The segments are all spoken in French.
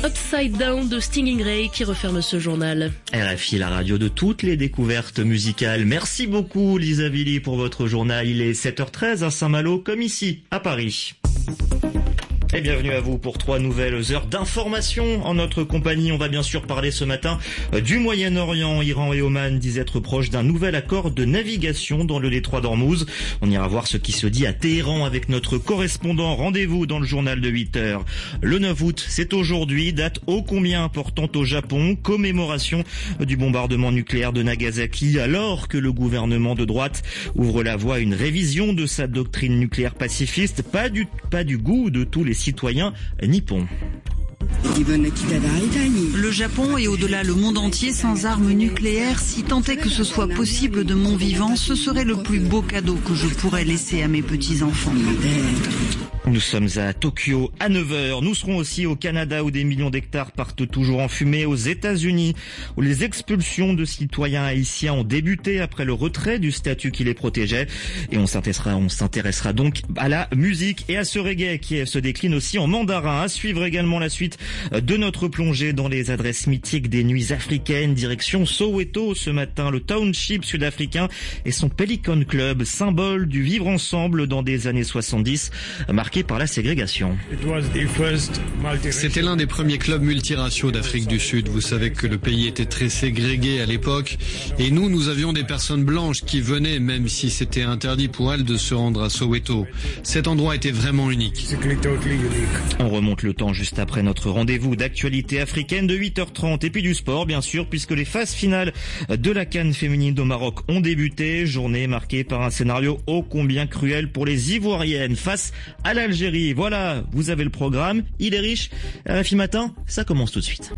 Upside Down de Stinging Ray qui referme ce journal. RFI, la radio de toutes les découvertes musicales. Merci beaucoup Lisa Billy pour votre journal. Il est 7h13 à Saint-Malo comme ici à Paris. Et bienvenue à vous pour 3 nouvelles heures d'information en notre compagnie. On va bien sûr parler ce matin du Moyen-Orient. Iran et Oman disent être proches d'un nouvel accord de navigation dans le détroit d'Ormuz. On ira voir ce qui se dit à Téhéran avec notre correspondant. Rendez-vous dans le journal de 8h. Le 9 août, c'est aujourd'hui, date ô combien importante au Japon, commémoration du bombardement nucléaire de Nagasaki, alors que le gouvernement de droite ouvre la voie à une révision de sa doctrine nucléaire pacifiste, pas du goût de tous les citoyens nippons. Le Japon et au-delà le monde entier sans armes nucléaires, si tant est que ce soit possible de mon vivant, ce serait le plus beau cadeau que je pourrais laisser à mes petits-enfants. Nous sommes à Tokyo à 9h. Nous serons aussi au Canada où des millions d'hectares partent toujours en fumée, aux États-Unis où les expulsions de citoyens haïtiens ont débuté après le retrait du statut qui les protégeait. Et on s'intéressera donc à la musique et à ce reggae qui se décline aussi en mandarin. À suivre également la suite de notre plongée dans les adresses mythiques des nuits africaines. Direction Soweto ce matin, le township sud-africain et son Pelican Club, symbole du vivre ensemble dans des années 70, marqué par la ségrégation. C'était l'un des premiers clubs multiraciaux d'Afrique du Sud. Vous savez que le pays était très ségrégué à l'époque. Et nous avions des personnes blanches qui venaient, même si c'était interdit pour elles de se rendre à Soweto. Cet endroit était vraiment unique. On remonte le temps juste après notre rendez-vous d'actualité africaine de 8h30 et puis du sport bien sûr, puisque les phases finales de la CAN féminine au Maroc ont débuté. Journée marquée par un scénario ô combien cruel pour les Ivoiriennes face à l'Algérie. Voilà, vous avez le programme, il est riche. RFI Matin, ça commence tout de suite.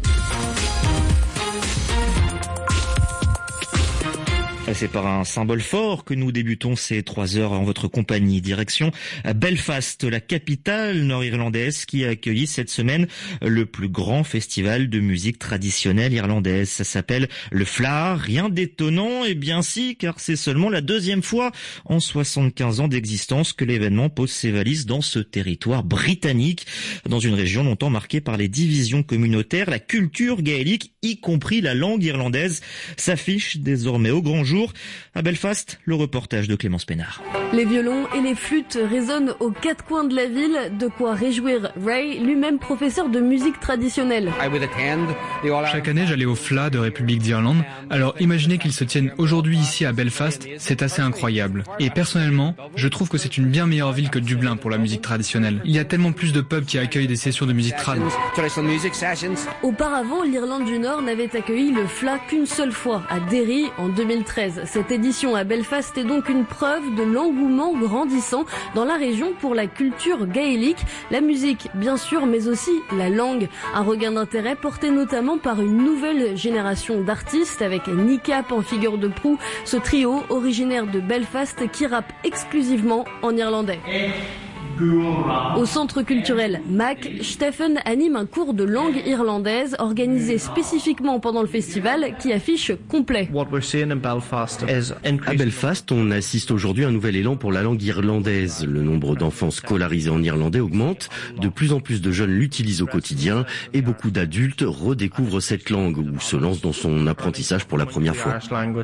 C'est par un symbole fort que nous débutons ces 3 heures en votre compagnie. Direction Belfast, la capitale nord-irlandaise qui a accueilli cette semaine le plus grand festival de musique traditionnelle irlandaise. Ça s'appelle le Fleadh. Rien d'étonnant, eh bien si, car c'est seulement la 2e fois en 75 ans d'existence que l'événement pose ses valises dans ce territoire britannique, dans une région longtemps marquée par les divisions communautaires. La culture gaélique, y compris la langue irlandaise, s'affiche désormais au grand jour. À Belfast, le reportage de Clémence Pénard. Les violons et les flûtes résonnent aux 4 coins de la ville, de quoi réjouir Ray, lui-même professeur de musique traditionnelle. Chaque année, j'allais au Fleadh de République d'Irlande, alors imaginez qu'il se tienne aujourd'hui ici à Belfast, c'est assez incroyable. Et personnellement, je trouve que c'est une bien meilleure ville que Dublin pour la musique traditionnelle. Il y a tellement plus de pubs qui accueillent des sessions de musique trad. Auparavant, l'Irlande du Nord n'avait accueilli le Fleadh qu'une seule fois, à Derry en 2013. Cette édition à Belfast est donc une preuve de l'engouement grandissant dans la région pour la culture gaélique, la musique bien sûr, mais aussi la langue. Un regain d'intérêt porté notamment par une nouvelle génération d'artistes avec Nick Cap en figure de proue, ce trio originaire de Belfast qui rappe exclusivement en irlandais. Au centre culturel Mac, Stephen anime un cours de langue irlandaise organisé spécifiquement pendant le festival qui affiche complet. À Belfast, on assiste aujourd'hui à un nouvel élan pour la langue irlandaise. Le nombre d'enfants scolarisés en irlandais augmente, de plus en plus de jeunes l'utilisent au quotidien et beaucoup d'adultes redécouvrent cette langue ou se lancent dans son apprentissage pour la première fois.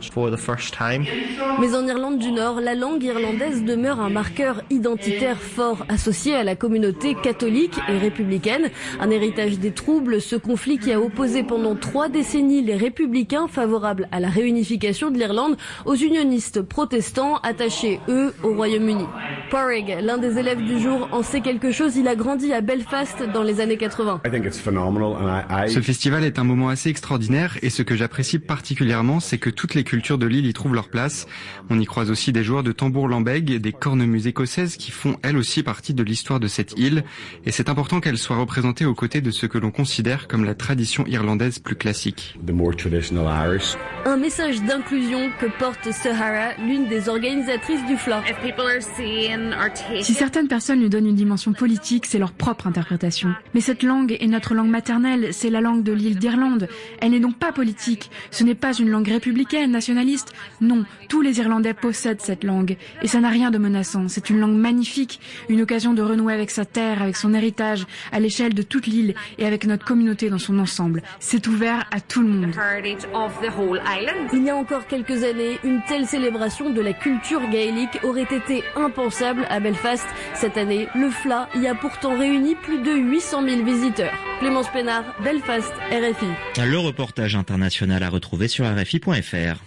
Mais en Irlande du Nord, la langue irlandaise demeure un marqueur identitaire fort associé à la communauté catholique et républicaine. Un héritage des troubles, ce conflit qui a opposé pendant 3 décennies les républicains favorables à la réunification de l'Irlande aux unionistes protestants attachés, eux, au Royaume-Uni. Porrig, l'un des élèves du jour, en sait quelque chose. Il a grandi à Belfast dans les années 80. Ce festival est un moment assez extraordinaire et ce que j'apprécie particulièrement, c'est que toutes les cultures de l'île y trouvent leur place. On y croise aussi des joueurs de tambour lambègue et des cornemuses écossaises qui font elles aussi partie de l'histoire de cette île et c'est important qu'elle soit représentée aux côtés de ce que l'on considère comme la tradition irlandaise plus classique. Un message d'inclusion que porte Sahara, l'une des organisatrices du Fleadh. Si certaines personnes lui donnent une dimension politique, c'est leur propre interprétation. Mais cette langue est notre langue maternelle, c'est la langue de l'île d'Irlande. Elle n'est donc pas politique. Ce n'est pas une langue républicaine, nationaliste. Non, tous les Irlandais possèdent cette langue. Et ça n'a rien de menaçant. C'est une langue magnifique, une une occasion de renouer avec sa terre, avec son héritage, à l'échelle de toute l'île et avec notre communauté dans son ensemble. C'est ouvert à tout le monde. Il y a encore quelques années, une telle célébration de la culture gaélique aurait été impensable à Belfast. Cette année, le FLA y a pourtant réuni plus de 800 000 visiteurs. Clémence Pénard, Belfast, RFI. Le reportage international à retrouver sur RFI.fr.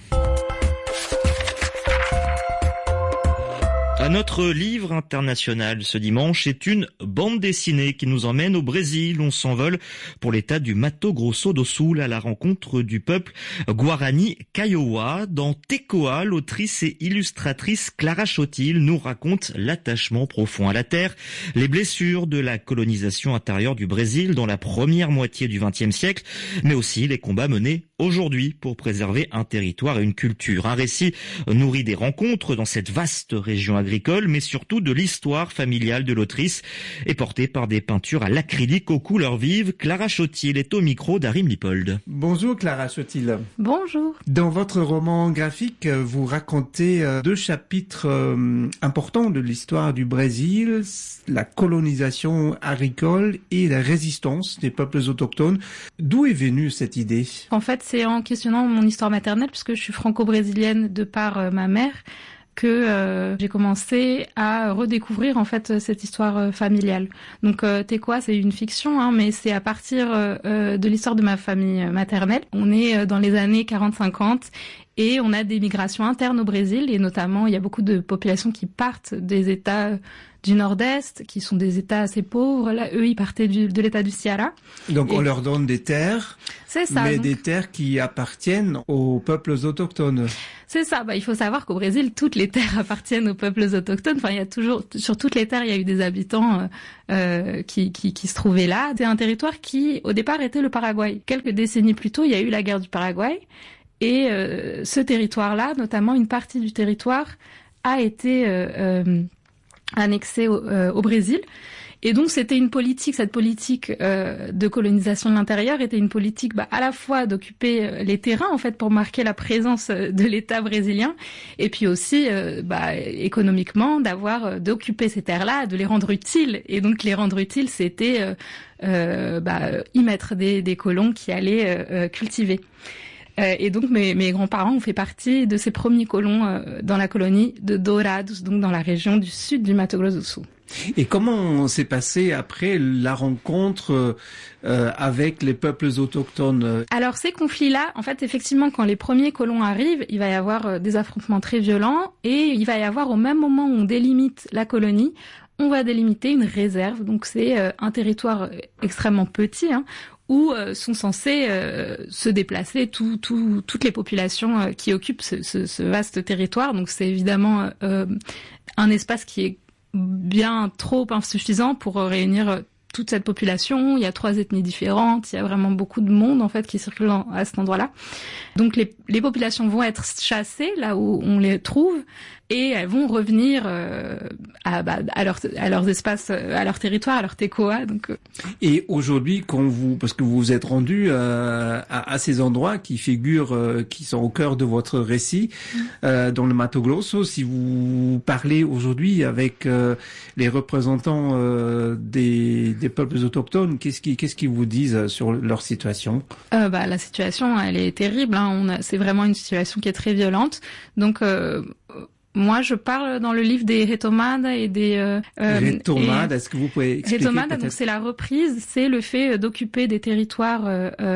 Notre livre international ce dimanche est une bande dessinée qui nous emmène au Brésil. On s'envole pour l'état du Mato Grosso do Sul à la rencontre du peuple Guarani Kaiowá. Dans Tekoa, l'autrice et illustratrice Clara Chotil nous raconte l'attachement profond à la terre, les blessures de la colonisation intérieure du Brésil dans la première moitié du XXe siècle, mais aussi les combats menés aujourd'hui pour préserver un territoire et une culture. Un récit nourri des rencontres dans cette vaste région agricole, mais surtout de l'histoire familiale de l'autrice et porté par des peintures à l'acrylique aux couleurs vives. Clara Chotil est au micro d'Arim Lipold. Bonjour Clara Chotil. Bonjour. Dans votre roman graphique, vous racontez 2 chapitres importants de l'histoire du Brésil, la colonisation agricole et la résistance des peuples autochtones. D'où est venue cette idée ? En fait, c'est en questionnant mon histoire maternelle, puisque je suis franco-brésilienne de par ma mère, que j'ai commencé à redécouvrir en fait cette histoire familiale. Donc Tekoa, c'est une fiction, mais c'est à partir de l'histoire de ma famille maternelle. On est dans les années 40-50 et on a des migrations internes au Brésil, et notamment il y a beaucoup de populations qui partent des États du Nord-Est, qui sont des États assez pauvres. Là, eux, ils partaient de l'État du Ceará. Donc on leur donne des terres, c'est ça, mais donc des terres qui appartiennent aux peuples autochtones. C'est ça. Il faut savoir qu'au Brésil, toutes les terres appartiennent aux peuples autochtones. Enfin, il y a toujours, sur toutes les terres, il y a eu des habitants qui se trouvaient là. C'est un territoire qui, au départ, était le Paraguay. Quelques décennies plus tôt, il y a eu la guerre du Paraguay. Et ce territoire-là, notamment une partie du territoire, a été annexé au Brésil. Et donc c'était une politique, cette politique de colonisation de l'intérieur était une politique à la fois d'occuper les terrains en fait pour marquer la présence de l'État brésilien, et puis aussi économiquement d'occuper ces terres-là, de les rendre utiles. Et donc les rendre utiles, c'était y mettre des colons qui allaient cultiver. Et donc mes grands-parents ont fait partie de ces premiers colons dans la colonie de Dourados, donc dans la région du sud du Mato Grosso do Sul. Et comment s'est passé après la rencontre avec les peuples autochtones ? Alors ces conflits-là, en fait, effectivement, quand les premiers colons arrivent, il va y avoir des affrontements très violents, et il va y avoir, au même moment où on délimite la colonie, on va délimiter une réserve. Donc c'est un territoire extrêmement petit, où sont censés se déplacer toutes les populations qui occupent ce vaste territoire. Donc c'est évidemment un espace qui est bien trop insuffisant pour réunir toute cette population. Il y a 3 ethnies différentes, il y a vraiment beaucoup de monde en fait qui circule à cet endroit-là. Donc les populations vont être chassées là où on les trouve, et elles vont revenir à leurs espaces, à leur territoire, à leur tekoa. Donc Et aujourd'hui, parce que vous vous êtes rendu à ces endroits qui figurent, qui sont au cœur de votre récit, dans le Mato Grosso, si vous parlez aujourd'hui avec les représentants des peuples autochtones, qu'est-ce qu'ils vous disent sur leur situation ? La situation, elle est terrible. C'est vraiment une situation qui est très violente. Donc moi, je parle dans le livre des retomada et des... Retomada, est-ce que vous pouvez expliquer retomada, donc c'est la reprise, c'est le fait d'occuper des territoires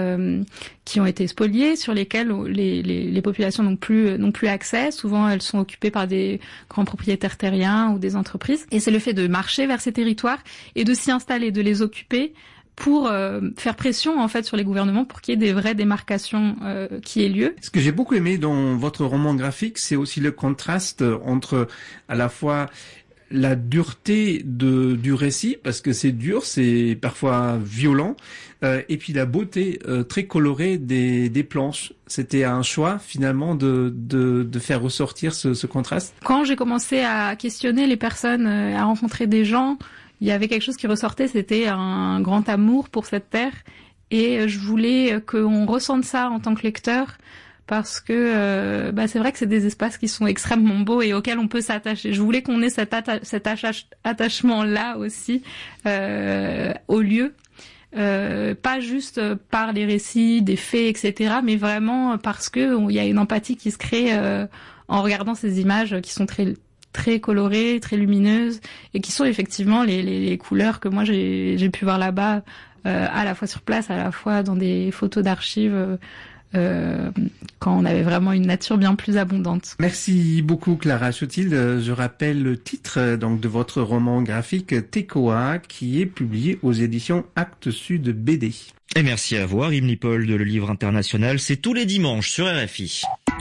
qui ont été spoliés, sur lesquels les populations n'ont plus accès. Souvent, elles sont occupées par des grands propriétaires terriens ou des entreprises. Et c'est le fait de marcher vers ces territoires et de s'y installer, de les occuper, pour faire pression en fait sur les gouvernements pour qu'il y ait des vraies démarcations qui aient lieu. Ce que j'ai beaucoup aimé dans votre roman graphique, c'est aussi le contraste entre à la fois la dureté du récit, parce que c'est dur, c'est parfois violent, et puis la beauté très colorée des planches. C'était un choix finalement de faire ressortir ce contraste. Quand j'ai commencé à questionner les personnes, à rencontrer des gens, il y avait quelque chose qui ressortait, c'était un grand amour pour cette terre, et je voulais qu'on ressente ça en tant que lecteur, parce que c'est vrai que c'est des espaces qui sont extrêmement beaux et auxquels on peut s'attacher. Je voulais qu'on ait cet attachement-là aussi au lieu. Pas juste par les récits, des faits, etc., mais vraiment parce que il y a une empathie qui se crée en regardant ces images qui sont très très colorées, très lumineuses et qui sont effectivement les couleurs que moi j'ai pu voir là-bas, à la fois sur place, à la fois dans des photos d'archives. Quand on avait vraiment une nature bien plus abondante. Merci beaucoup Clara Chotil. Je rappelle le titre donc de votre roman graphique Tekoa qui est publié aux éditions Actes Sud BD. Et merci à vous, Rim Lipold, le livre international, c'est tous les dimanches sur RFI.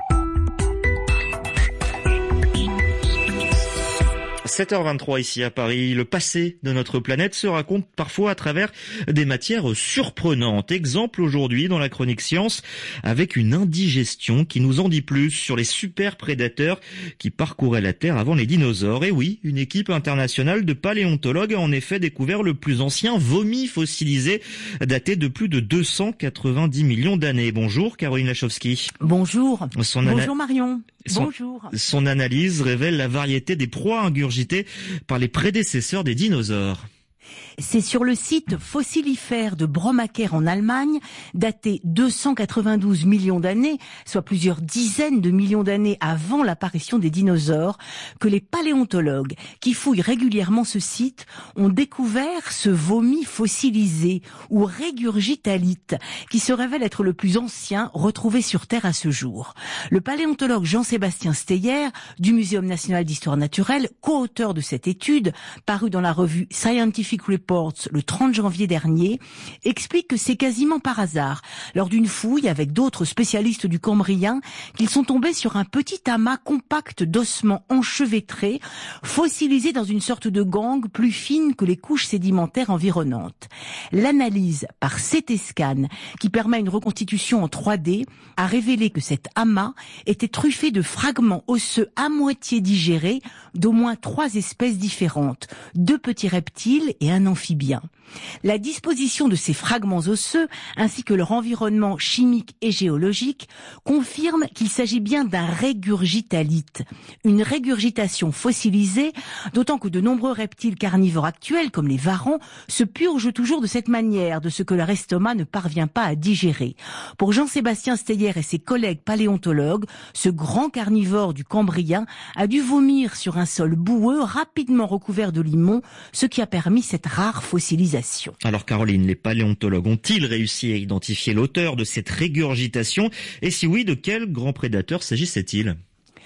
7h23 ici à Paris, le passé de notre planète se raconte parfois à travers des matières surprenantes. Exemple aujourd'hui dans la chronique Science avec une indigestion qui nous en dit plus sur les super prédateurs qui parcouraient la Terre avant les dinosaures. Et oui, une équipe internationale de paléontologues a en effet découvert le plus ancien vomi fossilisé daté de plus de 290 millions d'années. Bonjour Caroline Lachowski. Bonjour. Bonjour Marion. Bonjour. Son analyse révèle la variété des proies ingurgitées par les prédécesseurs des dinosaures. C'est sur le site fossilifère de Bromacker en Allemagne, daté 292 millions d'années, soit plusieurs dizaines de millions d'années avant l'apparition des dinosaures, que les paléontologues qui fouillent régulièrement ce site ont découvert ce vomi fossilisé ou régurgitalite, qui se révèle être le plus ancien retrouvé sur Terre à ce jour. Le paléontologue Jean-Sébastien Steyer du Muséum national d'histoire naturelle, co-auteur de cette étude, parue dans la revue Scientific Reports le 30 janvier dernier, explique que c'est quasiment par hasard, lors d'une fouille avec d'autres spécialistes du Cambrien, qu'ils sont tombés sur un petit amas compact d'ossements enchevêtrés, fossilisés dans une sorte de gangue plus fine que les couches sédimentaires environnantes. L'analyse par CT scan, qui permet une reconstitution en 3D, a révélé que cet amas était truffé de fragments osseux à moitié digérés d'au moins 3 espèces différentes, 2 petits reptiles et un amphibien. La disposition de ces fragments osseux, ainsi que leur environnement chimique et géologique, confirme qu'il s'agit bien d'un régurgitalite, une régurgitation fossilisée, d'autant que de nombreux reptiles carnivores actuels, comme les varans, se purgent toujours de cette manière, de ce que leur estomac ne parvient pas à digérer. Pour Jean-Sébastien Steyer et ses collègues paléontologues, ce grand carnivore du Cambrien a dû vomir sur un sol boueux rapidement recouvert de limon, ce qui a permis cette rare fossilisation. Alors Caroline, les paléontologues ont-ils réussi à identifier l'auteur de cette régurgitation? Et si oui, de quel grand prédateur s'agissait-il?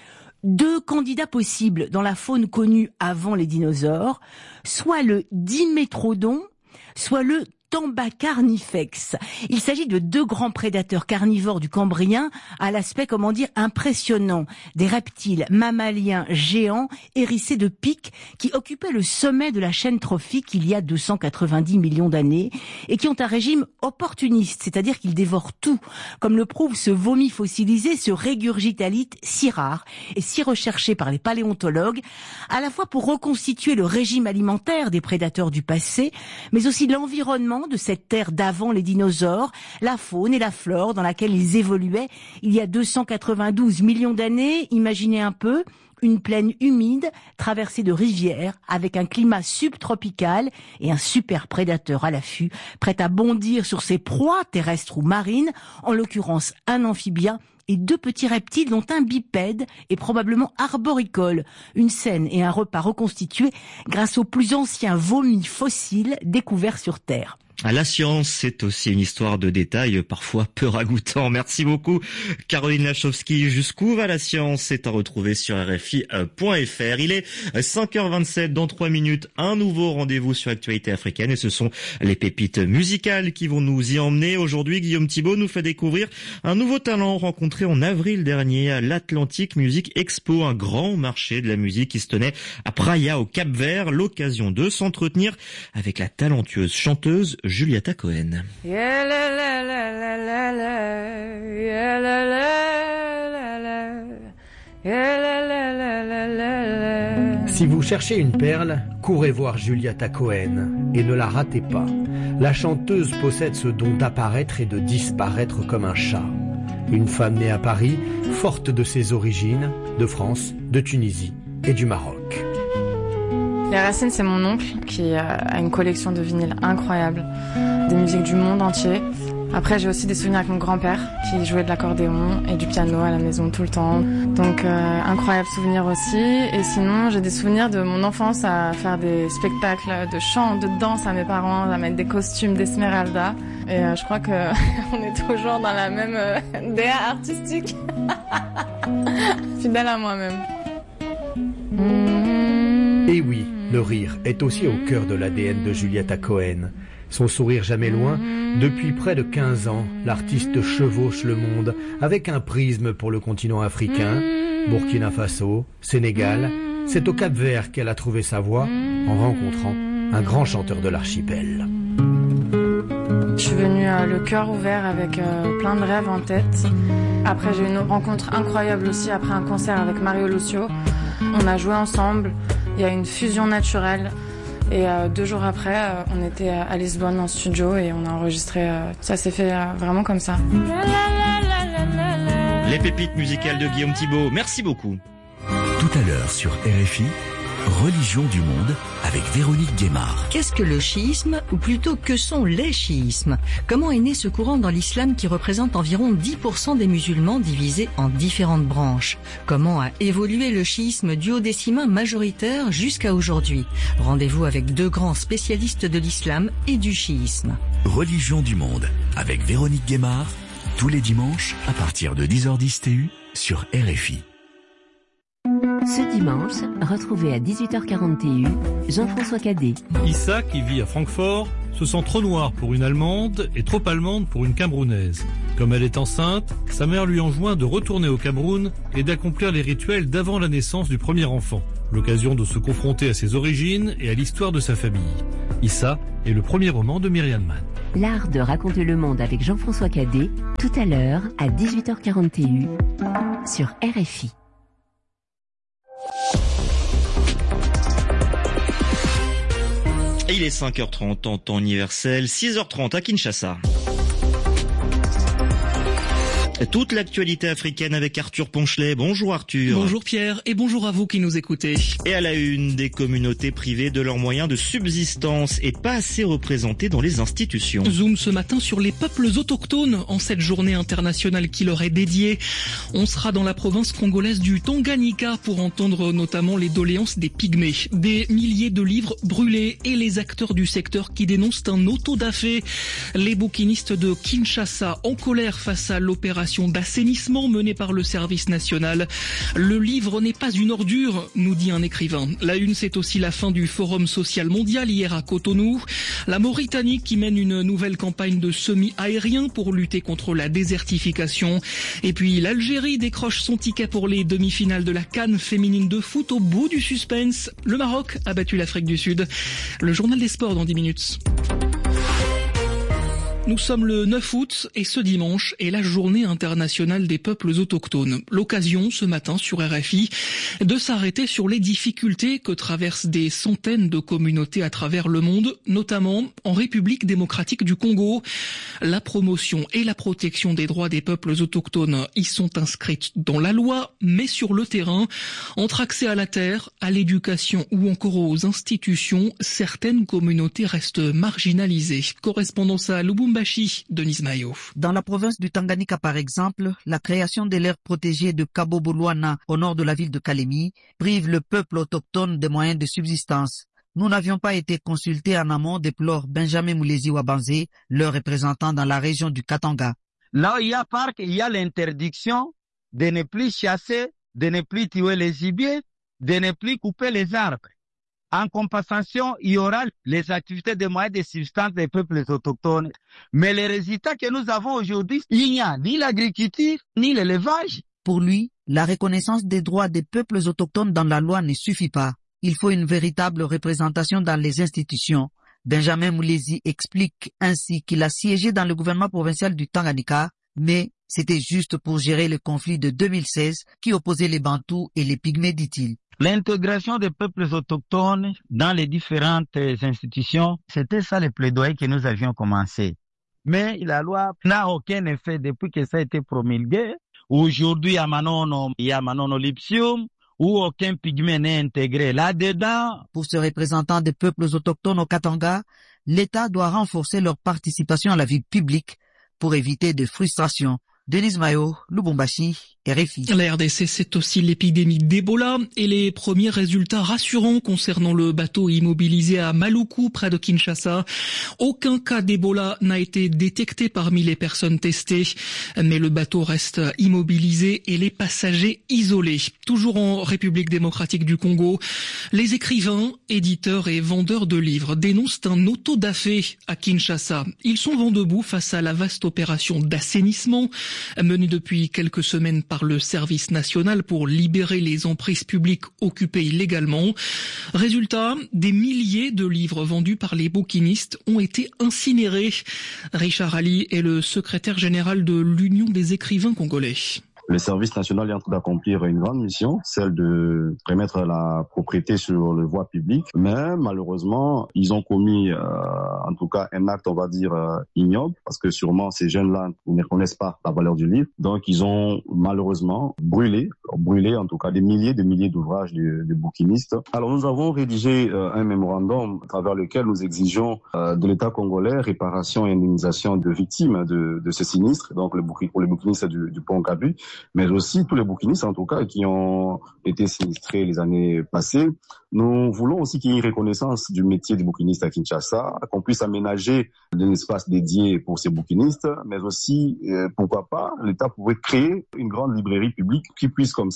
2 candidats possibles dans la faune connue avant les dinosaures, soit le Dimétrodon, soit le Tambacarnifex. Il s'agit de 2 grands prédateurs carnivores du Cambrien à l'aspect, impressionnant. Des reptiles mammaliens géants hérissés de pics qui occupaient le sommet de la chaîne trophique il y a 290 millions d'années et qui ont un régime opportuniste, c'est-à-dire qu'ils dévorent tout, comme le prouve ce vomi fossilisé, ce régurgitalite si rare et si recherché par les paléontologues, à la fois pour reconstituer le régime alimentaire des prédateurs du passé, mais aussi l'environnement de cette terre d'avant les dinosaures, la faune et la flore dans laquelle ils évoluaient il y a 292 millions d'années. Imaginez un peu, une plaine humide traversée de rivières avec un climat subtropical et un super prédateur à l'affût, prêt à bondir sur ses proies terrestres ou marines, en l'occurrence un amphibien et 2 petits reptiles dont un bipède est probablement arboricole. Une scène et un repas reconstitués grâce aux plus anciens vomis fossiles découverts sur Terre. La science, c'est aussi une histoire de détails parfois peu ragoûtants. Merci beaucoup Caroline Lachowski. Jusqu'où va la science? C'est à retrouver sur RFI.fr. Il est 5h27, dans 3 minutes, un nouveau rendez-vous sur l'actualité africaine et ce sont les pépites musicales qui vont nous y emmener. Aujourd'hui, Guillaume Thibault nous fait découvrir un nouveau talent rencontré en avril dernier à l'Atlantic Music Expo, un grand marché de la musique qui se tenait à Praia au Cap-Vert. L'occasion de s'entretenir avec la talentueuse chanteuse Juliata Cohen. Si vous cherchez une perle, courez voir Juliata Cohen et ne la ratez pas. La chanteuse possède ce don d'apparaître et de disparaître comme un chat. Une femme née à Paris, forte de ses origines, de France, de Tunisie et du Maroc. Les Racines, c'est mon oncle qui a une collection de vinyles incroyable, des musiques du monde entier. Après, j'ai aussi des souvenirs avec mon grand-père qui jouait de l'accordéon et du piano à la maison tout le temps. Donc, incroyable souvenir aussi. Et sinon, j'ai des souvenirs de mon enfance à faire des spectacles de chant, de danse à mes parents, à mettre des costumes d'Esmeralda. Et je crois que on est toujours dans la même DA artistique. Fidèle à moi-même. Et oui, le rire est aussi au cœur de l'ADN de Julieta Cohen. Son sourire jamais loin, depuis près de 15 ans, l'artiste chevauche le monde avec un prisme pour le continent africain, Burkina Faso, Sénégal. C'est au Cap-Vert qu'elle a trouvé sa voix en rencontrant un grand chanteur de l'archipel. Je suis venue le cœur ouvert avec plein de rêves en tête. Après, j'ai eu une rencontre incroyable aussi après un concert avec Mario Lucio. On a joué ensemble, il y a une fusion naturelle. Et 2 jours après, on était à Lisbonne en studio et on a enregistré. Ça s'est fait vraiment comme ça. Les pépites musicales de Guillaume Thibault. Merci beaucoup. Tout à l'heure sur RFI, Religion du monde avec Véronique Guémard. Qu'est-ce que le chiisme, ou plutôt que sont les chiismes? Comment est né ce courant dans l'islam qui représente environ 10% des musulmans divisés en différentes branches? Comment a évolué le chiisme duodécimain majoritaire jusqu'à aujourd'hui? Rendez-vous avec 2 grands spécialistes de l'islam et du chiisme. Religion du monde avec Véronique Guémard, tous les dimanches à partir de 10h10 TU sur RFI. Ce dimanche, retrouvez à 18h40 TU Jean-François Cadet. Issa, qui vit à Francfort, se sent trop noire pour une Allemande et trop allemande pour une Camerounaise. Comme elle est enceinte, sa mère lui enjoint de retourner au Cameroun et d'accomplir les rituels d'avant la naissance du premier enfant. L'occasion de se confronter à ses origines et à l'histoire de sa famille. Issa est le premier roman de Myriam Mann. L'art de raconter le monde avec Jean-François Cadet, tout à l'heure à 18h40 TU sur RFI. Et il est 5h30 en temps universel, 6h30 à Kinshasa. Toute l'actualité africaine avec Arthur Ponchelet. Bonjour Arthur. Bonjour Pierre et bonjour à vous qui nous écoutez. Et à la une, des communautés privées de leurs moyens de subsistance et pas assez représentées dans les institutions. Zoom ce matin sur les peuples autochtones en cette journée internationale qui leur est dédiée. On sera dans la province congolaise du Tanganyika pour entendre notamment les doléances des pygmées. Des milliers de livres brûlés et les acteurs du secteur qui dénoncent un auto-da-fé. Les bouquinistes de Kinshasa en colère face à l'opération d'assainissement menée par le service national. Le livre n'est pas une ordure, nous dit un écrivain. La une, c'est aussi la fin du Forum social mondial hier à Cotonou. La Mauritanie qui mène une nouvelle campagne de semi-aérien pour lutter contre la désertification. Et puis l'Algérie décroche son ticket pour les demi-finales de la CAN féminine de foot au bout du suspense. Le Maroc a battu l'Afrique du Sud. Le journal des sports dans 10 minutes. Nous sommes le 9 août et ce dimanche est la journée internationale des peuples autochtones. L'occasion ce matin sur RFI de s'arrêter sur les difficultés que traversent des centaines de communautés à travers le monde, notamment en République démocratique du Congo. La promotion et la protection des droits des peuples autochtones y sont inscrites dans la loi, mais sur le terrain, entre accès à la terre, à l'éducation ou encore aux institutions, certaines communautés restent marginalisées. Correspondance à Lubumbashi, Denise Maillot. Dans la province du Tanganyika, par exemple, la création de l'aire protégée de Kabobolwana, au nord de la ville de Kalemi, prive le peuple autochtone des moyens de subsistance. Nous n'avions pas été consultés en amont, déplore Benjamin Moulezi Wabanze, leur représentant dans la région du Katanga. Là où il y a parc, il y a l'interdiction de ne plus chasser, de ne plus tuer les gibiers, de ne plus couper les arbres. En compensation, il y aura les activités de moyens de subsistance des peuples autochtones. Mais les résultats que nous avons aujourd'hui, il n'y a ni l'agriculture, ni l'élevage. Pour lui, la reconnaissance des droits des peuples autochtones dans la loi ne suffit pas. Il faut une véritable représentation dans les institutions. Benjamin Moulezi explique ainsi qu'il a siégé dans le gouvernement provincial du Tanganyika, mais c'était juste pour gérer le conflit de 2016 qui opposait les Bantous et les Pygmées, dit-il. L'intégration des peuples autochtones dans les différentes institutions, c'était ça le plaidoyer que nous avions commencé. Mais la loi n'a aucun effet depuis que ça a été promulgué. Aujourd'hui, il y a Manono-Lipsium, où aucun pygmée n'est intégré là-dedans. Pour ce représentant des peuples autochtones au Katanga, l'État doit renforcer leur participation à la vie publique pour éviter des frustrations. Denis Mayo, Lubumbashi, RFI. La RDC, c'est aussi l'épidémie d'Ebola et les premiers résultats rassurants concernant le bateau immobilisé à Maluku, près de Kinshasa. Aucun cas d'Ebola n'a été détecté parmi les personnes testées, mais le bateau reste immobilisé et les passagers isolés. Toujours en République démocratique du Congo, les écrivains, éditeurs et vendeurs de livres dénoncent un auto-da-fé à Kinshasa. Ils sont vent debout face à la vaste opération d'assainissement menée depuis quelques semaines par le service national pour libérer les emprises publiques occupées illégalement. Résultat, des milliers de livres vendus par les bouquinistes ont été incinérés. Richard Ali est le secrétaire général de l'Union des écrivains congolais. Le service national est en train d'accomplir une grande mission, celle de remettre la propriété sur le voie publique. Mais malheureusement, ils ont commis, en tout cas, un acte, on va dire, ignoble, parce que sûrement ces jeunes-là ne reconnaissent pas la valeur du livre. Donc, ils ont malheureusement brûlé en tout cas des milliers d'ouvrages de bouquinistes. Alors, nous avons rédigé un mémorandum à travers lequel nous exigeons de l'État congolais réparation et indemnisation de victimes de ce sinistre, donc pour les bouquinistes du Pont Kabu, mais aussi tous les bouquinistes en tout cas qui ont été sinistrés les années passées. Nous voulons aussi qu'il y ait une reconnaissance du métier de bouquiniste à Kinshasa, qu'on puisse aménager un espace dédié pour ces bouquinistes, mais aussi, pourquoi pas, l'État pourrait créer une grande librairie publique qui puisse comme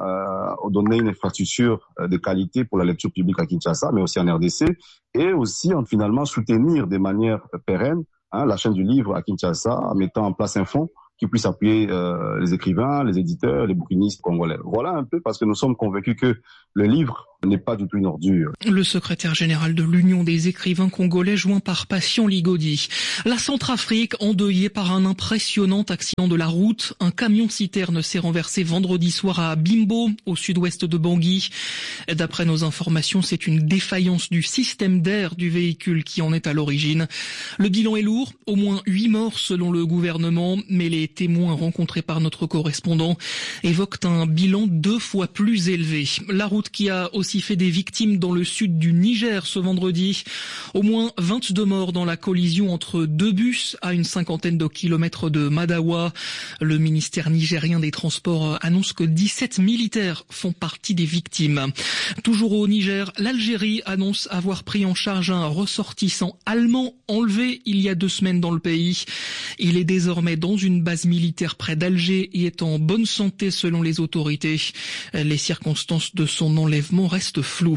ça donner une infrastructure de qualité pour la lecture publique à Kinshasa, mais aussi en RDC, et aussi finalement soutenir de manière pérenne la chaîne du livre à Kinshasa en mettant en place un fonds qui puisse appuyer les écrivains, les éditeurs, les bouquinistes congolais. Voilà un peu parce que nous sommes convaincus que le livre n'est pas du tout une ordure. Le secrétaire général de l'Union des écrivains congolais joint par Patient Ligodi. La Centrafrique endeuillée par un impressionnant accident de la route. Un camion-citerne s'est renversé vendredi soir à Bimbo, au sud-ouest de Bangui. D'après nos informations, c'est une défaillance du système d'air du véhicule qui en est à l'origine. Le bilan est lourd, au moins 8 morts selon le gouvernement, mais les témoins rencontrés par notre correspondant évoquent un bilan 2 fois plus élevé. La route qui a aussi fait des victimes dans le sud du Niger ce vendredi. Au moins 22 morts dans la collision entre 2 bus à une 50aine de kilomètres de Madawa. Le ministère nigérien des Transports annonce que 17 militaires font partie des victimes. Toujours au Niger, l'Algérie annonce avoir pris en charge un ressortissant allemand enlevé il y a 2 semaines dans le pays. Il est désormais dans une base militaire près d'Alger et est en bonne santé selon les autorités. Les circonstances de son enlèvement restent floues.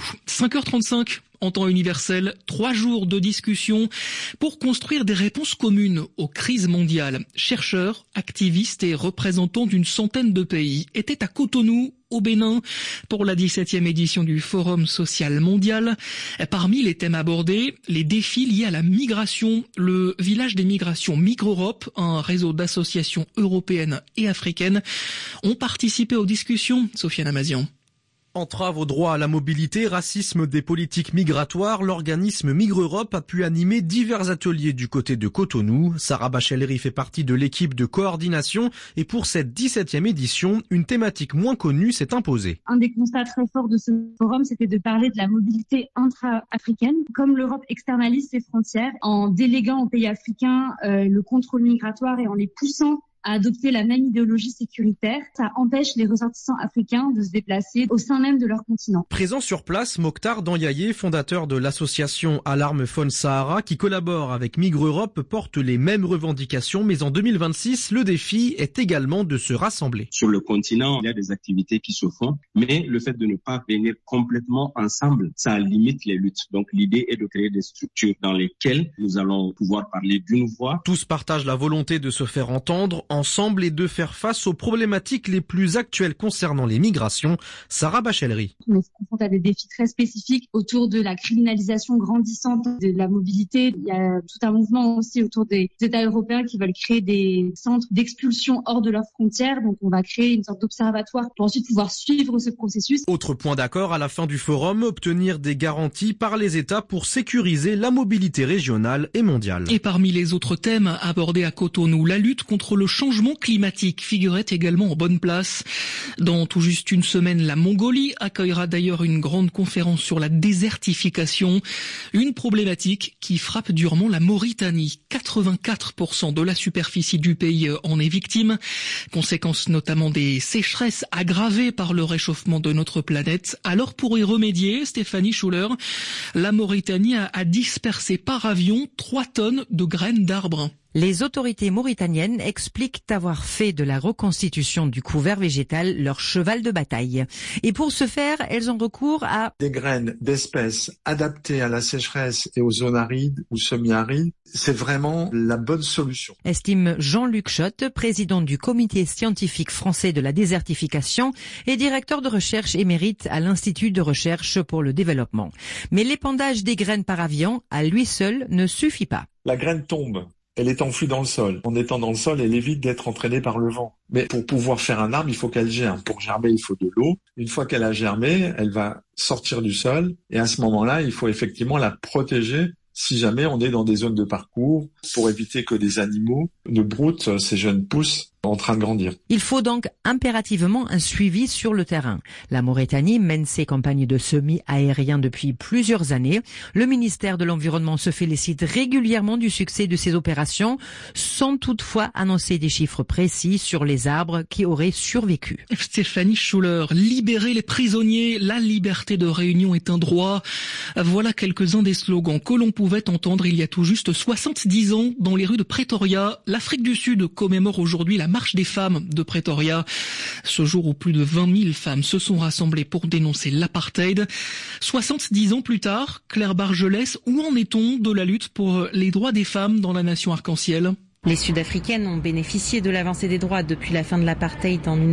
5h35 en temps universel, 3 jours de discussion pour construire des réponses communes aux crises mondiales. Chercheurs, activistes et représentants d'une centaine de pays étaient à Cotonou, au Bénin, pour la 17e édition du Forum social mondial. Parmi les thèmes abordés, les défis liés à la migration, le village des migrations Migre-Europe, un réseau d'associations européennes et africaines, ont participé aux discussions. Sofiane Amazian. Entrave au droit à la mobilité, racisme des politiques migratoires, l'organisme Migre-Europe a pu animer divers ateliers du côté de Cotonou. Sarah Bachellery fait partie de l'équipe de coordination et pour cette 17e édition, une thématique moins connue s'est imposée. Un des constats très forts de ce forum, c'était de parler de la mobilité intra-africaine. Comme l'Europe externalise ses frontières en déléguant aux pays africains le contrôle migratoire et en les poussant à adopter la même idéologie sécuritaire, ça empêche les ressortissants africains de se déplacer au sein même de leur continent. Présent sur place, Mokhtar Danyaye, fondateur de l'association Alarme Faune Sahara, qui collabore avec Migre-Europe, porte les mêmes revendications, mais en 2026, le défi est également de se rassembler. Sur le continent, il y a des activités qui se font, mais le fait de ne pas venir complètement ensemble, ça limite les luttes. Donc l'idée est de créer des structures dans lesquelles nous allons pouvoir parler d'une voix. Tous partagent la volonté de se faire entendre. ensemble et de faire face aux problématiques les plus actuelles concernant les migrations. Sarah Bachellery. On se confronte à des défis très spécifiques autour de la criminalisation grandissante de la mobilité. Il y a tout un mouvement aussi autour des États européens qui veulent créer des centres d'expulsion hors de leurs frontières. Donc on va créer une sorte d'observatoire pour ensuite pouvoir suivre ce processus. Autre point d'accord à la fin du forum, obtenir des garanties par les États pour sécuriser la mobilité régionale et mondiale. Et parmi les autres thèmes abordés à Cotonou, la lutte contre le changement climatique figurait également en bonne place. Dans tout juste une semaine, la Mongolie accueillera d'ailleurs une grande conférence sur la désertification, une problématique qui frappe durement la Mauritanie. 84% de la superficie du pays en est victime, conséquence notamment des sécheresses aggravées par le réchauffement de notre planète. Alors pour y remédier, Stéphanie Schuller, la Mauritanie a dispersé par avion 3 tonnes de graines d'arbres. Les autorités mauritaniennes expliquent avoir fait de la reconstitution du couvert végétal leur cheval de bataille. Et pour ce faire, elles ont recours à des graines d'espèces adaptées à la sécheresse et aux zones arides ou semi-arides. C'est vraiment la bonne solution. Estime Jean-Luc Schott, président du comité scientifique français de la désertification et directeur de recherche émérite à l'Institut de recherche pour le développement. Mais l'épandage des graines par avion, à lui seul, ne suffit pas. La graine tombe. Elle est enfouie dans le sol. En étant dans le sol, elle évite d'être entraînée par le vent. Mais pour pouvoir faire un arbre, il faut qu'elle germe. Pour germer, il faut de l'eau. Une fois qu'elle a germé, elle va sortir du sol. Et à ce moment-là, il faut effectivement la protéger si jamais on est dans des zones de parcours pour éviter que des animaux ne broutent ces jeunes pousses en train de grandir. Il faut donc impérativement un suivi sur le terrain. La Mauritanie mène ses campagnes de semis aériens depuis plusieurs années. Le ministère de l'Environnement se félicite régulièrement du succès de ces opérations, sans toutefois annoncer des chiffres précis sur les arbres qui auraient survécu. Stéphanie Schuller, libérer les prisonniers, la liberté de réunion est un droit. Voilà quelques-uns des slogans que l'on pouvait entendre il y a tout juste 70 ans dans les rues de Pretoria. L'Afrique du Sud commémore aujourd'hui la marche des femmes de Pretoria. Ce jour où plus de 20 000 femmes se sont rassemblées pour dénoncer l'apartheid. 70 ans plus tard, Claire Bargelès, où en est-on de la lutte pour les droits des femmes dans la nation arc-en-ciel ? Les Sud-Africaines ont bénéficié de l'avancée des droits depuis la fin de l'apartheid en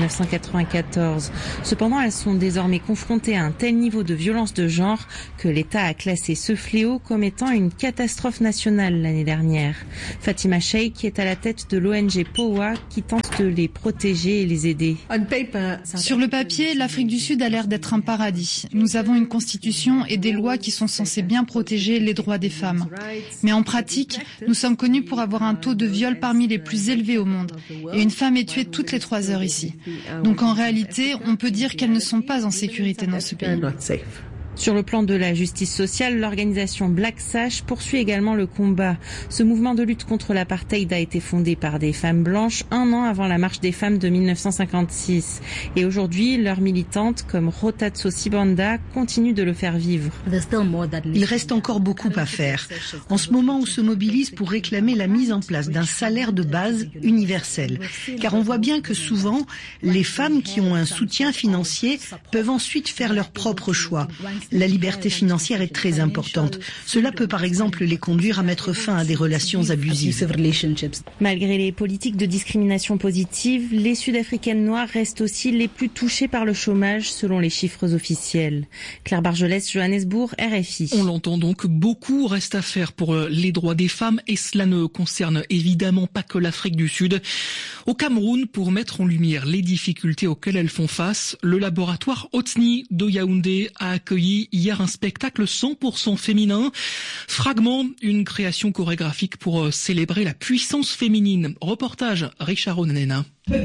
1994. Cependant, elles sont désormais confrontées à un tel niveau de violence de genre que l'État a classé ce fléau comme étant une catastrophe nationale l'année dernière. Fatima Sheikh est à la tête de l'ONG POA qui tente de les protéger et les aider. Sur le papier, l'Afrique du Sud a l'air d'être un paradis. Nous avons une constitution et des lois qui sont censées bien protéger les droits des femmes. Mais en pratique, nous sommes connus pour avoir un taux de viol parmi les plus élevés au monde. Et une femme est tuée toutes les 3 heures ici. Donc en réalité, on peut dire qu'elles ne sont pas en sécurité dans ce pays. Sur le plan de la justice sociale, l'organisation Black Sash poursuit également le combat. Ce mouvement de lutte contre l'apartheid a été fondé par des femmes blanches 1 an avant la marche des femmes de 1956. Et aujourd'hui, leurs militantes, comme Rotatso Sibanda, continuent de le faire vivre. Il reste encore beaucoup à faire. En ce moment, on se mobilise pour réclamer la mise en place d'un salaire de base universel. Car on voit bien que souvent, les femmes qui ont un soutien financier peuvent ensuite faire leurs propres choix. La liberté financière est très importante. Cela peut par exemple les conduire à mettre fin à des relations abusives. Malgré les politiques de discrimination positive, les Sud-Africaines noires restent aussi les plus touchées par le chômage selon les chiffres officiels. Claire Bargelès, Johannesburg, RFI. On l'entend donc, beaucoup reste à faire pour les droits des femmes et cela ne concerne évidemment pas que l'Afrique du Sud. Au Cameroun, pour mettre en lumière les difficultés auxquelles elles font face, le laboratoire Otni de Yaoundé a accueilli hier un spectacle 100% féminin. Fragment, une création chorégraphique pour célébrer la puissance féminine. Reportage Richard Onanena.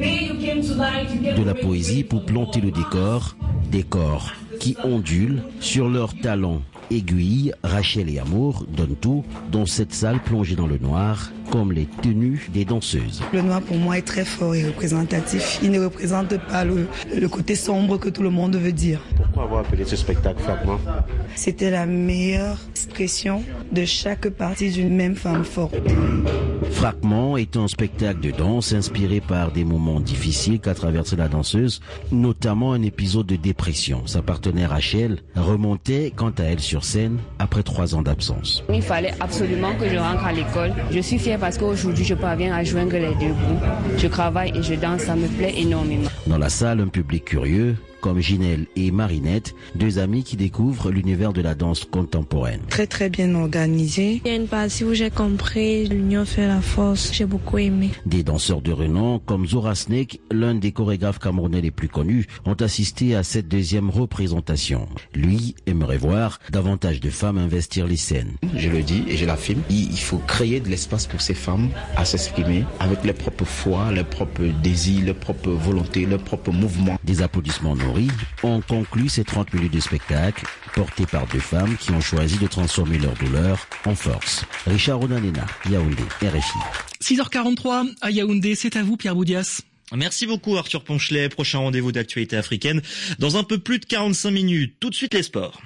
De la poésie pour planter le décor, décor qui ondule sur leurs talons. Aiguille, Rachel et Amour donnent tout dans cette salle plongée dans le noir, comme les tenues des danseuses. Le noir pour moi est très fort et représentatif. Il ne représente pas le côté sombre que tout le monde veut dire. Pourquoi avoir appelé ce spectacle Fragment ? C'était la meilleure expression de chaque partie d'une même femme forte. Fragment est un spectacle de danse inspiré par des moments difficiles qu'a traversé la danseuse, notamment un épisode de dépression. Sa partenaire Rachel remontait quant à elle sur scène après 3 ans d'absence. Il fallait absolument que je rentre à l'école. Je suis fière parce qu'aujourd'hui je parviens à joindre les deux bouts. Je travaille et je danse, ça me plaît énormément. Dans la salle, un public curieux, comme Ginelle et Marinette, 2 amies qui découvrent l'univers de la danse contemporaine. Très très bien organisé. Il y a une partie où j'ai compris l'union fait la force. J'ai beaucoup aimé. Des danseurs de renom comme Zora Snake, l'un des chorégraphes camerounais les plus connus, ont assisté à cette 2e représentation. Lui aimerait voir davantage de femmes investir les scènes. Je le dis et je l'affirme, il faut créer de l'espace pour ces femmes à s'exprimer avec leurs propres foi, leurs propres désirs, leurs propres volontés, leurs propres mouvements. Des applaudissements nourris ont conclu ces 30 minutes de spectacle portés par 2 femmes qui ont choisi de transformer leur douleur en force. Richard Onanena, Yaoundé, RFI. 6h43 à Yaoundé, c'est à vous Pierre Boudias. Merci beaucoup Arthur Ponchelet. Prochain rendez-vous d'actualité africaine dans un peu plus de 45 minutes. Tout de suite les sports.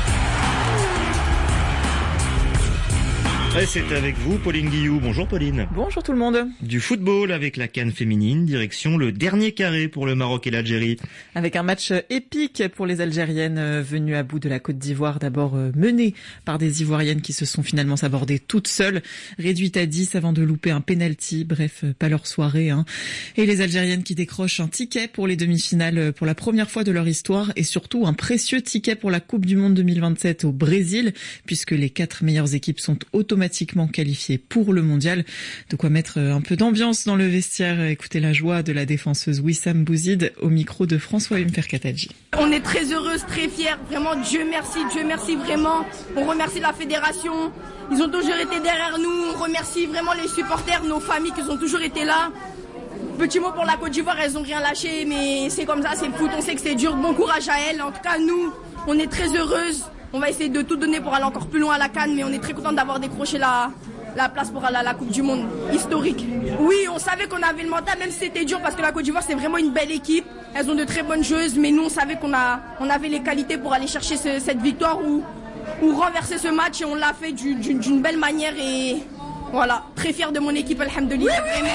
Et c'est avec vous, Pauline Guillou. Bonjour Pauline. Bonjour tout le monde. Du football avec la CAN féminine, direction le dernier carré pour le Maroc et l'Algérie. Avec un match épique pour les Algériennes venues à bout de la Côte d'Ivoire, d'abord menées par des Ivoiriennes qui se sont finalement sabordées toutes seules, réduites à 10 avant de louper un penalty, bref, pas leur soirée. Et les Algériennes qui décrochent un ticket pour les demi-finales pour la première fois de leur histoire et surtout un précieux ticket pour la Coupe du Monde 2027 au Brésil, puisque les 4 meilleures équipes sont automatiquement qualifiées pour le mondial. De quoi mettre un peu d'ambiance dans le vestiaire. Écoutez la joie de la défenseuse Wissam Bouzid au micro de François Mferkataji. On est très heureuse, très fiers. Vraiment, Dieu merci vraiment. On remercie la fédération. Ils ont toujours été derrière nous. On remercie vraiment les supporters, nos familles qui ont toujours été là. Petit mot pour la Côte d'Ivoire, elles ont rien lâché, mais c'est comme ça, c'est le foot. On sait que c'est dur. Bon courage à elles. En tout cas, nous, on est très heureuses. On va essayer de tout donner pour aller encore plus loin à la CAN, mais on est très content d'avoir décroché la place pour aller à la Coupe du Monde historique. Oui, on savait qu'on avait le mental, même si c'était dur, parce que la Côte d'Ivoire, c'est vraiment une belle équipe. Elles ont de très bonnes joueuses, mais nous, on savait qu'on avait les qualités pour aller chercher cette victoire ou renverser ce match, et on l'a fait d'une belle manière. Et voilà, très fière de mon équipe, alhamdoulilah. Oui.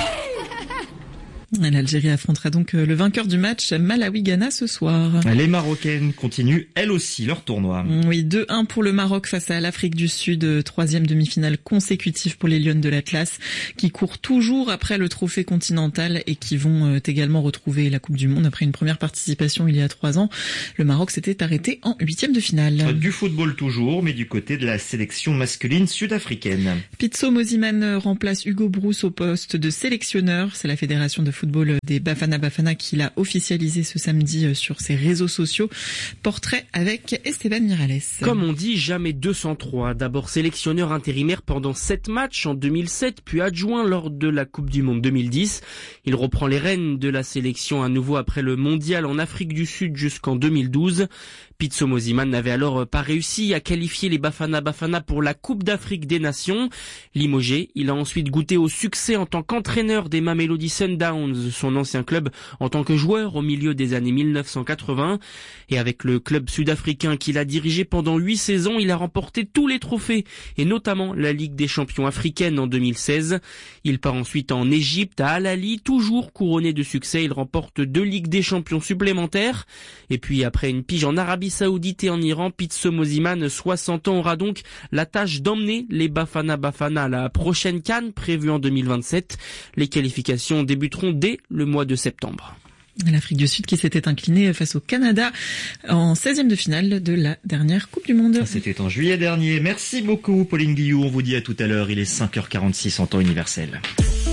L'Algérie affrontera donc le vainqueur du match Malawi-Ghana ce soir. Les Marocaines continuent elles aussi leur tournoi. Oui, 2-1 pour le Maroc face à l'Afrique du Sud, 3e demi-finale consécutive pour les Lionnes de l'Atlas, qui courent toujours après le trophée continental et qui vont également retrouver la Coupe du Monde après une première participation il y a 3 ans. Le Maroc s'était arrêté en 8e de finale. Du football toujours, mais du côté de la sélection masculine sud-africaine. Pitso Mosimane remplace Hugo Broos au poste de sélectionneur. C'est la fédération de football des Bafana Bafana qui l'a officialisé ce samedi sur ses réseaux sociaux. Portrait avec Esteban Miralles. Comme on dit, jamais 203. D'abord sélectionneur intérimaire pendant 7 matchs en 2007, puis adjoint lors de la Coupe du Monde 2010. Il reprend les rênes de la sélection à nouveau après le mondial en Afrique du Sud jusqu'en 2012. Pitso Mosimane n'avait alors pas réussi à qualifier les Bafana Bafana pour la Coupe d'Afrique des Nations. Limogé, il a ensuite goûté au succès en tant qu'entraîneur des Mamelodi Sundowns, son ancien club, en tant que joueur au milieu des années 1980. Et avec le club sud-africain qu'il a dirigé pendant 8 saisons, il a remporté tous les trophées, et notamment la Ligue des champions africaine en 2016. Il part ensuite en Égypte, à Al Ahly, toujours couronné de succès. Il remporte 2 Ligues des champions supplémentaires. Et puis après une pige en Arabie Saoudite et en Iran, Pitso Mosimane, 60 ans, aura donc la tâche d'emmener les Bafana Bafana à la prochaine CAN prévue en 2027. Les qualifications débuteront dès le mois de septembre. L'Afrique du Sud qui s'était inclinée face au Canada en 16e de finale de la dernière Coupe du Monde. C'était en juillet dernier. Merci beaucoup Pauline Guillou. On vous dit à tout à l'heure. Il est 5h46 en temps universel.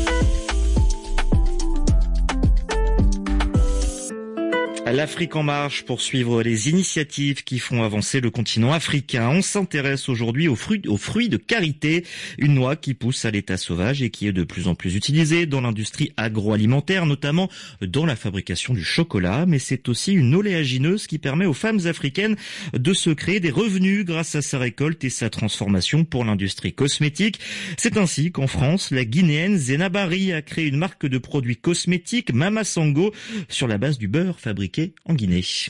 L'Afrique en marche pour suivre les initiatives qui font avancer le continent africain. On s'intéresse aujourd'hui aux fruits de karité, une noix qui pousse à l'état sauvage et qui est de plus en plus utilisée dans l'industrie agroalimentaire, notamment dans la fabrication du chocolat. Mais c'est aussi une oléagineuse qui permet aux femmes africaines de se créer des revenus grâce à sa récolte et sa transformation pour l'industrie cosmétique. C'est ainsi qu'en France, la Guinéenne Zena Bari a créé une marque de produits cosmétiques, Mama Sango, sur la base du beurre fabriqué en Guinée.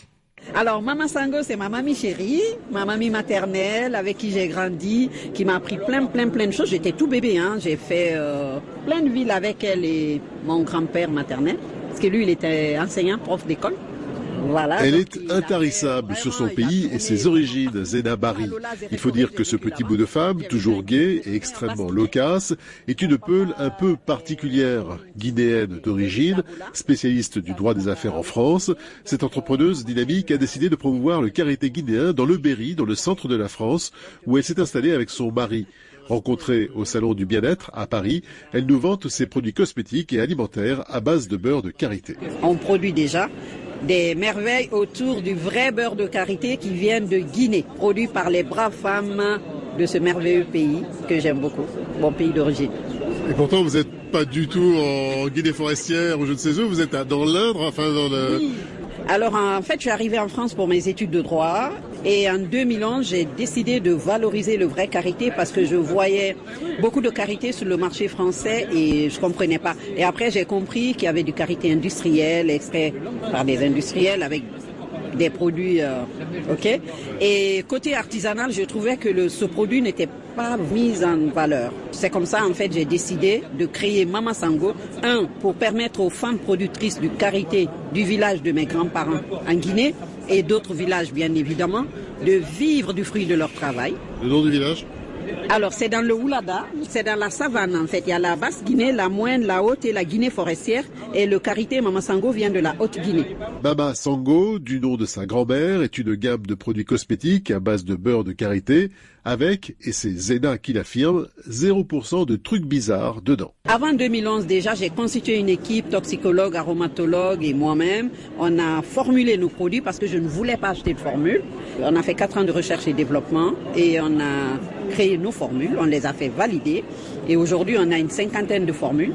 Alors, Maman Sango, c'est ma mamie chérie, ma mamie maternelle avec qui j'ai grandi, qui m'a appris plein de choses. J'étais tout bébé, hein. J'ai fait plein de villes avec elle et mon grand-père maternel, parce que lui, il était enseignant, prof d'école. Voilà, elle est intarissable sur son pays et ses origines, Zena Bari. Il faut dire que ce petit bout de femme, toujours gai et extrêmement loquace, est une Peul un peu particulière. Guinéenne d'origine, spécialiste du droit des affaires en France, cette entrepreneuse dynamique a décidé de promouvoir le karité guinéen dans le Berry, dans le centre de la France, où elle s'est installée avec son mari. Rencontrée au Salon du Bien-être à Paris, elle nous vante ses produits cosmétiques et alimentaires à base de beurre de karité. On produit déjà des merveilles autour du vrai beurre de karité qui viennent de Guinée, produit par les braves femmes de ce merveilleux pays que j'aime beaucoup, mon pays d'origine. Et pourtant, vous n'êtes pas du tout en Guinée forestière ou je ne sais où, vous êtes dans l'Indre, enfin dans le... Oui. Alors en fait, je suis arrivée en France pour mes études de droit et en 2011, j'ai décidé de valoriser le vrai karité parce que je voyais beaucoup de karité sur le marché français et je comprenais pas. Et après, j'ai compris qu'il y avait du karité industriel, extrait par des industriels avec des produits, ok. Et côté artisanal, je trouvais que ce produit n'était pas mis en valeur. C'est comme ça, en fait, j'ai décidé de créer Mama Sango, pour permettre aux femmes productrices du karité du village de mes grands-parents en Guinée et d'autres villages, bien évidemment, de vivre du fruit de leur travail. Le nom du village ? Alors, c'est dans le Oulada, c'est dans la savane, en fait. Il y a la basse Guinée, la moyenne, la haute et la Guinée forestière. Et le karité Mama Sango vient de la haute Guinée. Mama Sango, du nom de sa grand-mère, est une gamme de produits cosmétiques à base de beurre de karité, avec, et c'est Zena qui l'affirme, 0% de trucs bizarres dedans. Avant 2011, déjà, j'ai constitué une équipe toxicologue, aromatologue et moi-même. On a formulé nos produits parce que je ne voulais pas acheter de formule. On a fait 4 ans de recherche et développement et on a créé nos formules, on les a fait valider et aujourd'hui on a une 50aine de formules.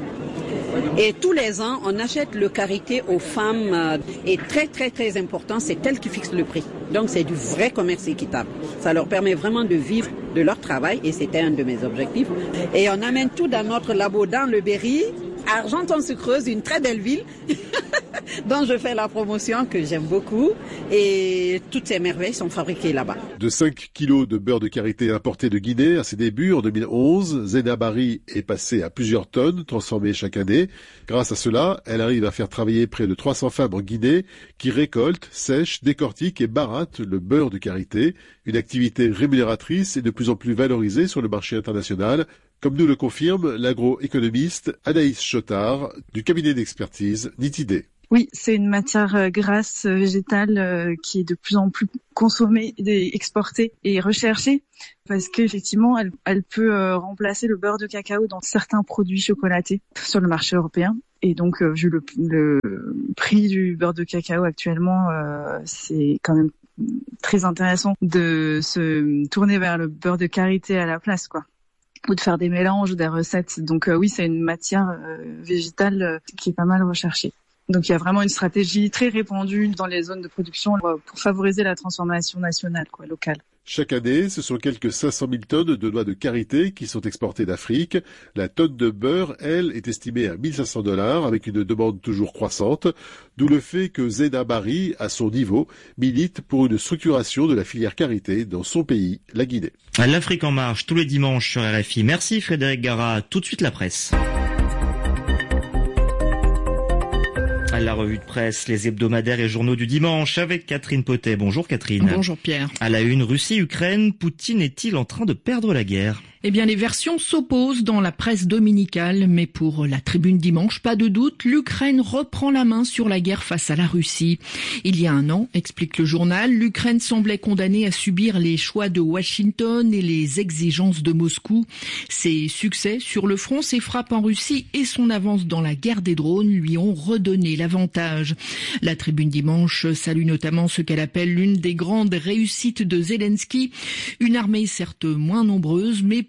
Et tous les ans, on achète le karité aux femmes et très important, c'est elles qui fixent le prix. Donc c'est du vrai commerce équitable. Ça leur permet vraiment de vivre de leur travail et c'était un de mes objectifs. Et on amène tout dans notre labo dans le Berry, Argenton-sur-Creuse, une très belle ville dont je fais la promotion que j'aime beaucoup et toutes ces merveilles sont fabriquées là-bas. De 5 kilos de beurre de karité importé de Guinée à ses débuts en 2011, Zena Bari est passée à plusieurs tonnes transformées chaque année. Grâce à cela, elle arrive à faire travailler près de 300 femmes en Guinée qui récoltent, sèchent, décortiquent et barattent le beurre de karité, une activité rémunératrice et de plus en plus valorisée sur le marché international, comme nous le confirme l'agroéconomiste Anaïs Chotard du cabinet d'expertise Nitidé. Oui, c'est une matière grasse végétale qui est de plus en plus consommée, exportée et recherchée parce qu'effectivement, elle peut remplacer le beurre de cacao dans certains produits chocolatés sur le marché européen. Et donc, vu le prix du beurre de cacao actuellement, c'est quand même très intéressant de se tourner vers le beurre de karité à la place, quoi. Ou de faire des mélanges, des recettes. Donc oui, c'est une matière végétale qui est pas mal recherchée. Donc il y a vraiment une stratégie très répandue dans les zones de production pour favoriser la transformation nationale, locale. Chaque année, ce sont quelques 500 000 tonnes de noix de karité qui sont exportées d'Afrique. La tonne de beurre, elle, est estimée à $1 500 avec une demande toujours croissante, d'où le fait que Zena Bari, à son niveau, milite pour une structuration de la filière karité dans son pays, la Guinée. L'Afrique en marche tous les dimanches sur RFI. Merci Frédéric Gara. Tout de suite la presse. La revue de presse, les hebdomadaires et journaux du dimanche avec Catherine Potet. Bonjour Catherine. Bonjour Pierre. À la une, Russie-Ukraine, Poutine est-il en train de perdre la guerre ? Eh bien, les versions s'opposent dans la presse dominicale, mais pour la Tribune dimanche, pas de doute, l'Ukraine reprend la main sur la guerre face à la Russie. Il y a un an, explique le journal, l'Ukraine semblait condamnée à subir les choix de Washington et les exigences de Moscou. Ses succès sur le front, ses frappes en Russie et son avance dans la guerre des drones lui ont redonné l'avantage. La Tribune dimanche salue notamment ce qu'elle appelle l'une des grandes réussites de Zelensky, une armée certes moins nombreuse, mais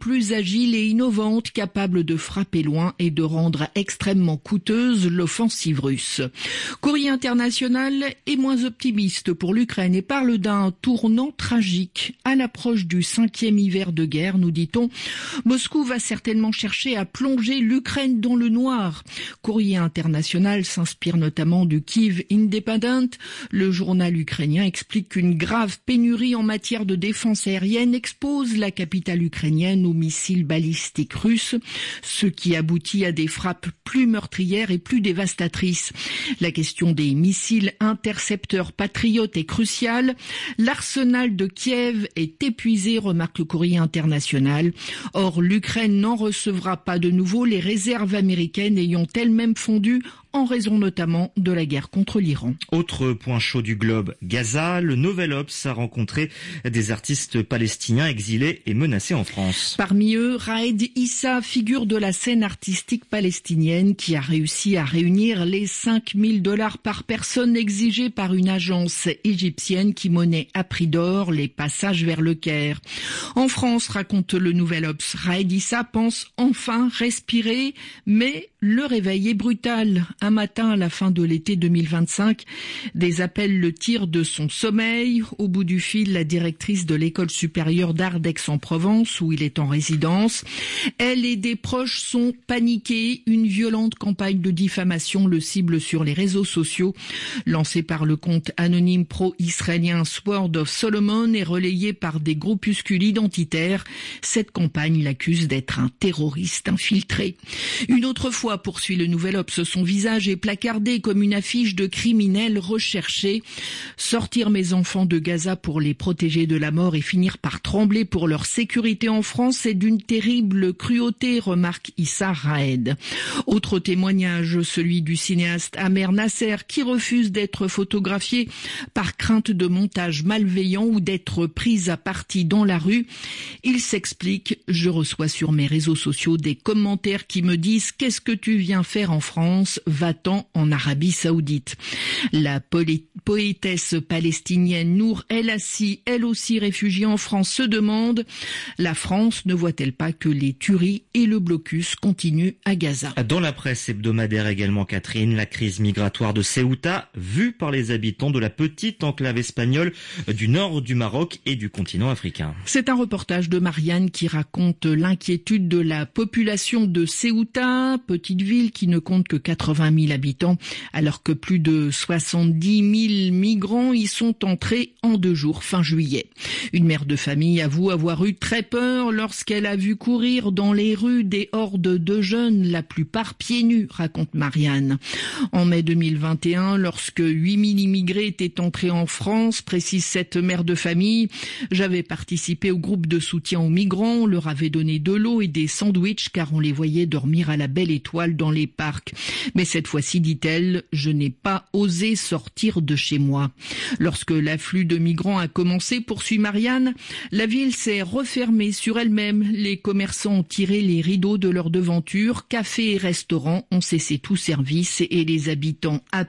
plus agile et innovante, capable de frapper loin et de rendre extrêmement coûteuse l'offensive russe. Courrier international est moins optimiste pour l'Ukraine et parle d'un tournant tragique. À l'approche du 5e hiver de guerre, nous dit-on, Moscou va certainement chercher à plonger l'Ukraine dans le noir. Courrier international s'inspire notamment du Kyiv Independent. Le journal ukrainien explique qu'une grave pénurie en matière de défense aérienne expose la capitale ukrainienne aux missiles balistiques russes, ce qui aboutit à des frappes plus meurtrières et plus dévastatrices. La question des missiles intercepteurs patriotes est cruciale. L'arsenal de Kiev est épuisé, remarque le Courrier international. Or, l'Ukraine n'en recevra pas de nouveau, les réserves américaines ayant elles-mêmes fondu en raison notamment de la guerre contre l'Iran. Autre point chaud du globe, Gaza, le Nouvel Obs a rencontré des artistes palestiniens exilés et menacés en France. Parmi eux, Raed Issa, figure de la scène artistique palestinienne qui a réussi à réunir les $5 000 par personne exigés par une agence égyptienne qui monnaie à prix d'or les passages vers le Caire. En France, raconte le Nouvel Obs, Raed Issa pense enfin respirer, mais le réveil est brutal. Un matin à la fin de l'été 2025, des appels le tirent de son sommeil. Au bout du fil, la directrice de l'école supérieure d'art d'Aix-en-Provence, où il est en résidence. Elle et des proches sont paniqués. Une violente campagne de diffamation le cible sur les réseaux sociaux. Lancée par le compte anonyme pro-israélien Sword of Solomon et relayée par des groupuscules identitaires, cette campagne l'accuse d'être un terroriste infiltré. Une autre fois, poursuit le Nouvel Obs, son visage est placardé comme une affiche de criminels recherchés. Sortir mes enfants de Gaza pour les protéger de la mort et finir par trembler pour leur sécurité en France est d'une terrible cruauté, remarque Issa Raed. Autre témoignage, celui du cinéaste Amer Nasser, qui refuse d'être photographié par crainte de montage malveillant ou d'être pris à partie dans la rue. Il s'explique: je reçois sur mes réseaux sociaux des commentaires qui me disent « Qu'est-ce que tu viens faire en France ? Va-t'en en Arabie Saoudite ». La poétesse palestinienne Nour El Assi, elle aussi réfugiée en France, se demande: la France ne voit-elle pas que les tueries et le blocus continuent à Gaza? Dans la presse hebdomadaire également, Catherine, la crise migratoire de Ceuta, vue par les habitants de la petite enclave espagnole du nord du Maroc et du continent africain. C'est un reportage de Marianne qui raconte l'inquiétude de la population de Ceuta, petite ville qui ne compte que 80 000 habitants, alors que plus de 70 000 migrants y sont entrés en 2 jours fin juillet. Une mère de famille avoue avoir eu très peur lorsqu'elle a vu courir dans les rues des hordes de jeunes, la plupart pieds nus, raconte Marianne. En mai 2021, lorsque 8 000 immigrés étaient entrés en France, précise cette mère de famille, j'avais participé au groupe de soutien aux migrants, on leur avait donné de l'eau et des sandwichs car on les voyait dormir à la belle étoile dans les parcs. Mais cette fois-ci, dit-elle, je n'ai pas osé sortir de chez moi. Lorsque l'afflux de migrants a commencé, poursuit Marianne, la ville s'est refermée sur elle-même. Les commerçants ont tiré les rideaux de leur devanture, cafés et restaurants ont cessé tout service et les habitants